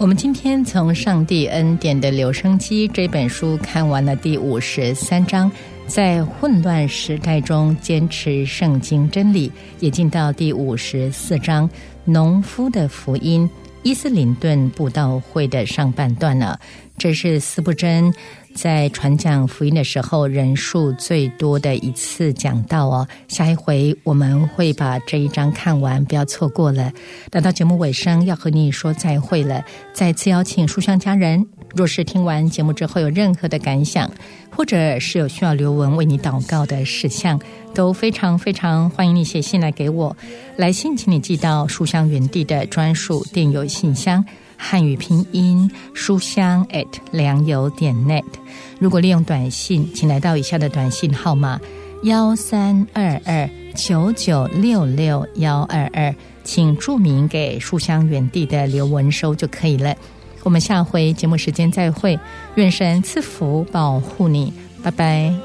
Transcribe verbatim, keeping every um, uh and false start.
我们今天从上帝恩典的留声机这本书看完了第五十三章，在混乱时代中坚持圣经真理，也进到第五十四章农夫的福音伊斯林顿布道会的上半段了。这是司布真在传讲福音的时候人数最多的一次讲道哦。下一回我们会把这一章看完，不要错过了。等到节目尾声要和你说再会了，再次邀请书香家人，若是听完节目之后有任何的感想，或者是有需要留文为你祷告的事项，都非常非常欢迎你写信来给我。来信请你寄到书香园地的专属电邮信箱，汉语拼音书香 at 良友点 net。 如果利用短信，请来到以下的短信号码一三二二九九六六一二二，请注明给书香园地的刘文收就可以了。我们下回节目时间再会，愿神赐福保护你，拜拜。